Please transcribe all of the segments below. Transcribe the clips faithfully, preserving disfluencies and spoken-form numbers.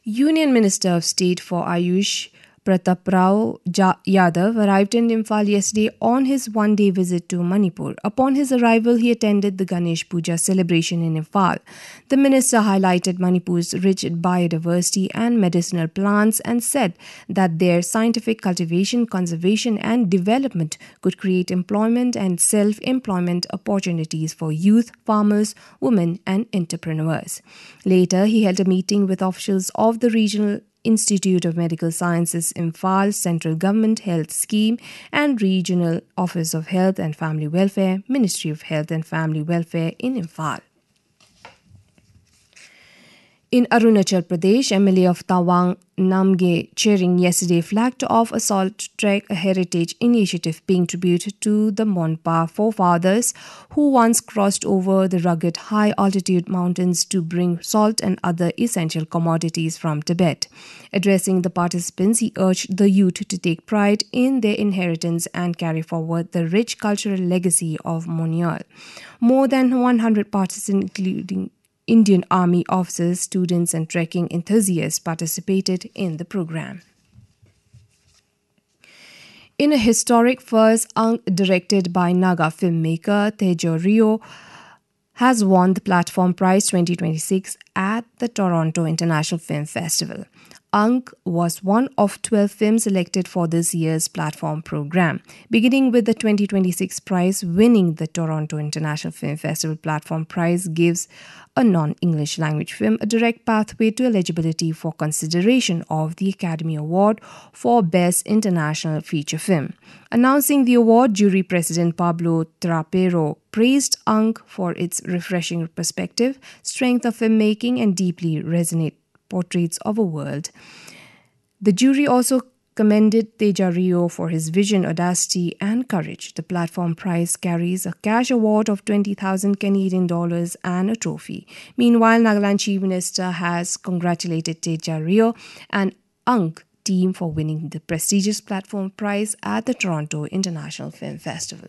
Union Minister of State for Ayush Pratap Rao Yadav arrived in Imphal yesterday on his one-day visit to Manipur. Upon his arrival, he attended the Ganesh Puja celebration in Imphal. The minister highlighted Manipur's rich biodiversity and medicinal plants and said that their scientific cultivation, conservation and development could create employment and self-employment opportunities for youth, farmers, women and entrepreneurs. Later, he held a meeting with officials of the regional Institute of Medical Sciences, Imphal, Central Government Health Scheme and Regional Office of Health and Family Welfare, Ministry of Health and Family Welfare in Imphal. In Arunachal Pradesh, M L A of Tawang Namge Chering yesterday flagged off a salt trek, a heritage initiative paying tribute to the Monpa forefathers who once crossed over the rugged high-altitude mountains to bring salt and other essential commodities from Tibet. Addressing the participants, he urged the youth to take pride in their inheritance and carry forward the rich cultural legacy of Monyal. More than one hundred participants, including Indian Army officers, students and trekking enthusiasts participated in the program. In a historic first, Ankh, directed by Naga filmmaker Tejo Rio, has won the Platform Prize twenty twenty-six at the Toronto International Film Festival. Ankh was one of twelve films selected for this year's platform program. Beginning with the twenty twenty-six prize, winning the Toronto International Film Festival Platform Prize gives a non-English language film a direct pathway to eligibility for consideration of the Academy Award for Best International Feature Film. Announcing the award, jury president Pablo Trapero praised Ankh for its refreshing perspective, strength of filmmaking and deeply resonant portraits of a world. The jury also commended Teja Rio for his vision, audacity and courage. The platform prize carries a cash award of twenty thousand Canadian dollars and a trophy. Meanwhile, Nagaland Chief Minister has congratulated Teja Rio and Ankh team for winning the prestigious platform prize at the Toronto International Film Festival.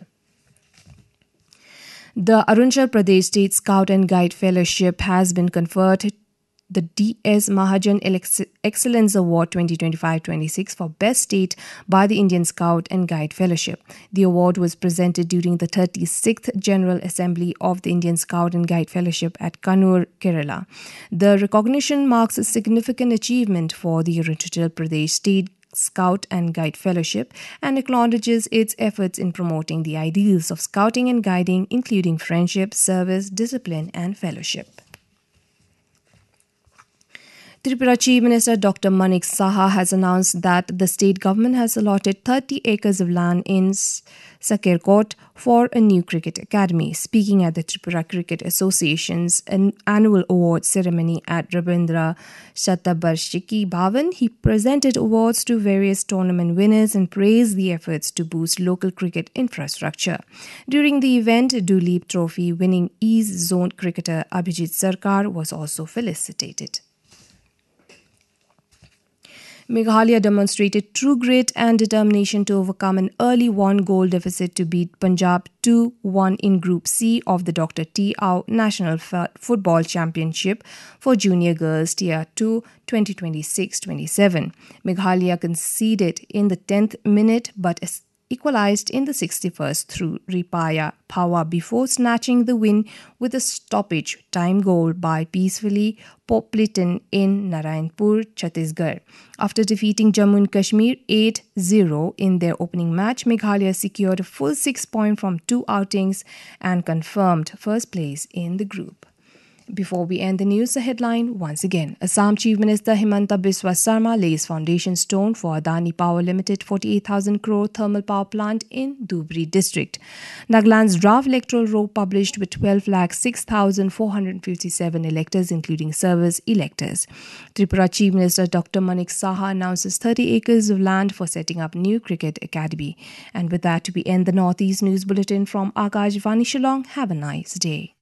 The Arunachal Pradesh State Scout and Guide Fellowship has been conferred the D S Mahajan Excellence Award twenty twenty-five twenty-six for Best State by the Indian Scout and Guide Fellowship. The award was presented during the thirty-sixth General Assembly of the Indian Scout and Guide Fellowship at Kannur, Kerala. The recognition marks a significant achievement for the Arunachal Pradesh State Scout and Guide Fellowship and acknowledges its efforts in promoting the ideals of scouting and guiding, including friendship, service, discipline and fellowship. Tripura Chief Minister Doctor Manik Saha has announced that the state government has allotted thirty acres of land in Sakerkot for a new cricket academy. Speaking at the Tripura Cricket Association's annual award ceremony at Rabindra Shatabarshiki Bhavan, he presented awards to various tournament winners and praised the efforts to boost local cricket infrastructure. During the event, Duleep Trophy winning East Zone cricketer Abhijit Sarkar was also felicitated. Meghalaya demonstrated true grit and determination to overcome an early one-goal deficit to beat Punjab two one in Group C of the Doctor T. Au National Football Championship for Junior Girls Tier two twenty twenty-six twenty-seven. Meghalaya conceded in the tenth minute but equalized in the sixty-first through Ripaya Pawa before snatching the win with a stoppage time goal by Peacefully Popliton in Narayanpur, Chhattisgarh. After defeating Jammu and Kashmir eight zero in their opening match, Meghalaya secured a full six points from two outings and confirmed first place in the group. Before we end the news, the headline once again. Assam Chief Minister Himanta Biswa Sarma lays foundation stone for Adani Power Limited forty-eight thousand crore thermal power plant in Dhubri district. Nagaland's draft electoral roll published with twelve lakh six thousand four hundred fifty-seven electors, including service electors. Tripura Chief Minister Doctor Manik Saha announces thirty acres of land for setting up new cricket academy. And with that, we end the Northeast News Bulletin from Akashvani Shillong. Have a nice day.